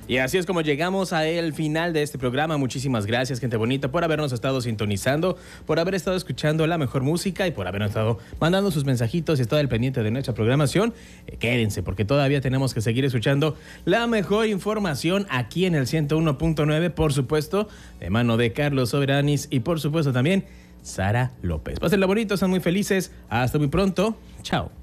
Y así es como llegamos al final de este programa. Muchísimas gracias, gente bonita, por habernos estado sintonizando, por haber estado escuchando la mejor música y por habernos estado mandando sus mensajitos y estado al pendiente de nuestra programación. Quédense, porque todavía tenemos que seguir escuchando la mejor información aquí en el 101.9, por supuesto, de mano de Carlos Soberanis y por supuesto también Sara López. Pásenla bonito, sean muy felices. Hasta muy pronto. Chao.